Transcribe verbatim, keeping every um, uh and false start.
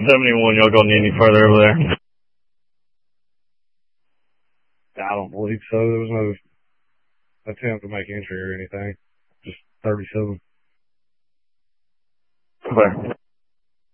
seventy-one, y'all going any further over there? I don't believe so. There was no attempt to make entry or anything. Just thirty-seven. Okay.